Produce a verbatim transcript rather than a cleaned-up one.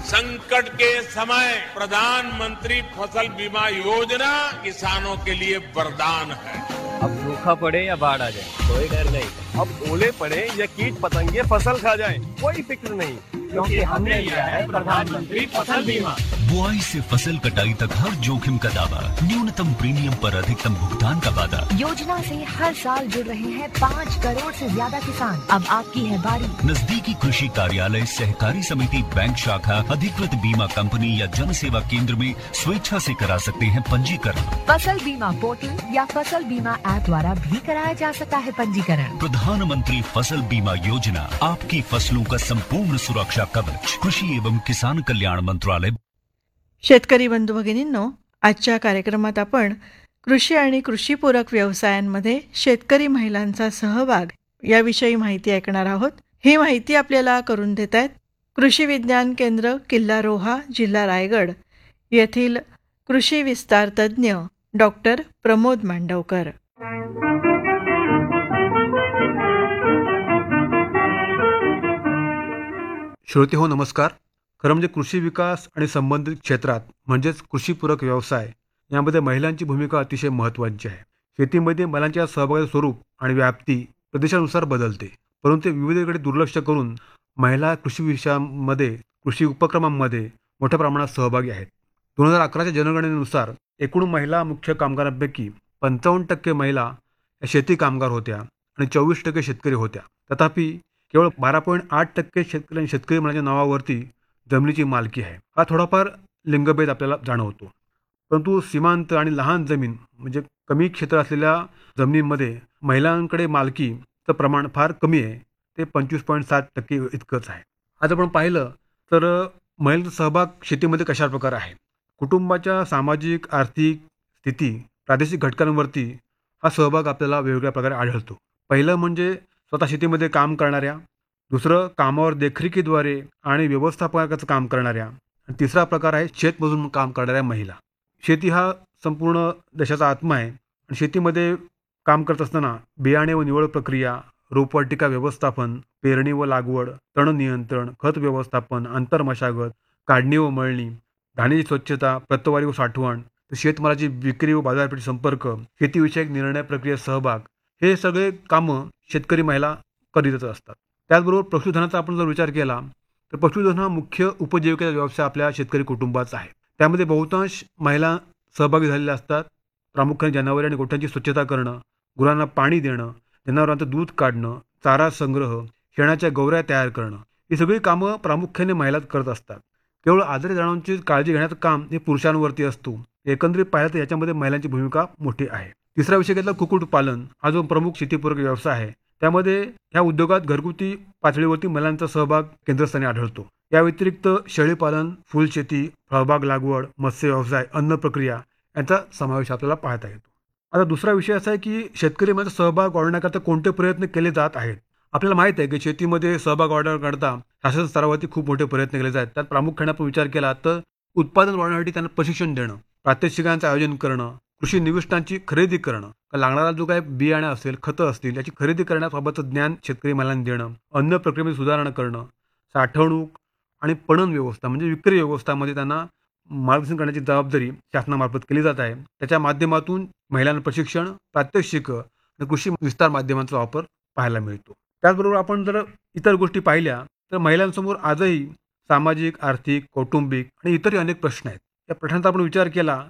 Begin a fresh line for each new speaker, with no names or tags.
संकट के समय प्रधानमंत्री फसल बीमा योजना किसानों के लिए वरदान है।
अब सूखा पड़े या बाढ़ आ जाए कोई डर नहीं।
अब ओले पड़े या कीट पतंगे फसल खा जाए कोई फिक्र नहीं,
क्योंकि हमने लिया है प्रधानमंत्री फसल बीमा।
बुआई से फसल कटाई तक हर जोखिम का दावा, न्यूनतम प्रीमियम पर अधिकतम भुगतान का वादा।
योजना से हर साल जुड़ रहे हैं पाँच करोड़ से ज्यादा किसान। अब आपकी है बारी।
नजदीकी कृषि कार्यालय, सहकारी समिति, बैंक शाखा, अधिकृत बीमा कंपनी या जन सेवा केंद्र में स्वेच्छा से करा सकते हैं पंजीकरण।
फसल बीमा पोर्टल या फसल बीमा ऐप द्वारा भी कराया जा सकता है पंजीकरण।
प्रधानमंत्री फसल बीमा योजना, आपकी फसलों का संपूर्ण सुरक्षा कवच। कृषि एवं किसान कल्याण मंत्रालय।
शेतकरी बंधू भगिनींनो, आजच्या कार्यक्रमात आपण कृषी आणि कृषीपूरक व्यवसायांमध्ये शेतकरी महिलांचा सहभाग याविषयी माहिती ऐकणार आहोत. ही माहिती आपल्याला करून देत आहेत कृषी विज्ञान केंद्र किल्ला रोहा, जिल्हा रायगड येथील कृषी विस्तार तज्ज्ञ डॉक्टर प्रमोद मांडवकर.
श्रोते हो, नमस्कार. खरं म्हणजे कृषी विकास आणि संबंधित क्षेत्रात म्हणजेच कृषीपूरक व्यवसाय यामध्ये महिलांची भूमिका अतिशय महत्त्वाची आहे. शेतीमध्ये महिलांच्या सहभागाचे स्वरूप आणि व्याप्ती प्रदेशानुसार बदलते, परंतु विविधतेकडे दुर्लक्ष करून महिला कृषी विषयांमध्ये कृषी उपक्रमांमध्ये मोठ्या प्रमाणात सहभागी आहेत. दोन हजार अकराच्या जनगणनेनुसार एकूण महिला मुख्य कामगारांपैकी पंचावन्न टक्के महिला या शेती कामगार होत्या आणि चोवीस टक्के शेतकरी होत्या. तथापि केवळ बारा पॉईंट आठ टक्के शेतकरी शेतकरी महिलांच्या नावावरती जमिनीची मालकी आहे. हा थोडाफार लिंगभेद आपल्याला जाणवतो, परंतु सीमांत आणि लहान जमीन म्हणजे कमी क्षेत्र असलेल्या जमिनींमध्ये महिलांकडे मालकीचं प्रमाण फार कमी आहे. ते पंचवीस पॉईंट सात टक्के इतकंच आहे. आज आपण पाहिलं तर महिलांचा सहभाग शेतीमध्ये कशा प्रकारे आहे. कुटुंबाच्या सामाजिक आर्थिक स्थिती प्रादेशिक घटकांवरती हा सहभाग आपल्याला वेगवेगळ्या प्रकारे आढळतो. पहिलं म्हणजे स्वतः शेतीमध्ये काम करणाऱ्या, दुसरं कामावर देखरेखीद्वारे आणि व्यवस्थापकाचं काम करणाऱ्या, आणि तिसरा प्रकार आहे शेतमजूर म्हणून काम करणाऱ्या महिला. शेती हा संपूर्ण देशाचा आत्मा आहे आणि शेतीमध्ये काम करत असताना बियाणे व निवड प्रक्रिया, रोपवाटिका व्यवस्थापन, पेरणी व लागवड, तण नियंत्रण, खत व्यवस्थापन, आंतरमशागत, काढणी व मळणी, धान्याची स्वच्छता, प्रतवारी व साठवण, शेतमालाची विक्री व बाजारपेठ संपर्क, शेतीविषयक निर्णय प्रक्रियेत सहभाग, हे सगळे कामं शेतकरी महिला करीतच असतात. त्याचबरोबर पशुधनाचा आपण जर विचार केला तर पशुधन हा मुख्य उपजीविकेचा व्यवसाय आपल्या शेतकरी कुटुंबाचा आहे. त्यामध्ये बहुतांश महिला सहभागी झालेल्या असतात. प्रामुख्याने जनावरे आणि गोठ्यांची स्वच्छता करणं, गुरांना पाणी देणं, जनावरांचं दूध काढणं, चारा संग्रह, शेणाच्या गवऱ्या तयार करणं, ही सगळी कामं प्रामुख्याने महिलाच करत असतात. केवळ आजारी जनावरांची काळजी घेण्याचं काम हे पुरुषांवरती असतो. एकंदरीत पाहिलं तर याच्यामध्ये महिलांची भूमिका मोठी आहे. तिसरा विषय घेतला कुक्कुटपालन, हा जो प्रमुख शेतीपूरक व्यवसाय आहे. त्यामध्ये ह्या उद्योगात घरगुती पातळीवरती महिलांचा सहभाग केंद्रस्थानी आढळतो. या व्यतिरिक्त शेळीपालन, फुलशेती, फळबाग लागवड, मत्स्य व्यवसाय, अन्न प्रक्रिया यांचा समावेश आपल्याला पाहता येतो. आता दुसरा विषय असा आहे की शेतकरी महिलांचा सहभाग वाढवण्याकरता कोणते प्रयत्न केले जात आहेत. आपल्याला माहीत आहे की शेतीमध्ये सहभाग वाढवण्याकरता शासन स्तरावरती खूप मोठे प्रयत्न केले जातात. त्यात प्रामुख्याने आपण विचार केला तर उत्पादन वाढवण्यासाठी त्यांना प्रशिक्षण देणं, प्रात्यक्षिकांचं आयोजन करणं, कृषी निविष्ठांची खरेदी करणं, लागणारा जो काय बियाणे असेल, खतं असतील याची खरेदी करण्याबाबतचं ज्ञान शेतकरी महिलांना देणं, अन्न प्रक्रियेमध्ये सुधारणा करणं, साठवणूक आणि पणन व्यवस्था म्हणजे विक्री व्यवस्थामध्ये त्यांना मार्गदर्शन करण्याची जबाबदारी शासनामार्फत केली जात आहे. त्याच्या माध्यमातून महिलांना प्रशिक्षण, प्रात्यक्षिक आणि कृषी विस्तार माध्यमांचा वापर पाहायला मिळतो. त्याचबरोबर आपण जर इतर गोष्टी पाहिल्या तर महिलांसमोर आजही सामाजिक, आर्थिक, कौटुंबिक आणि इतरही अनेक प्रश्न आहेत. या प्रश्नांचा आपण विचार केला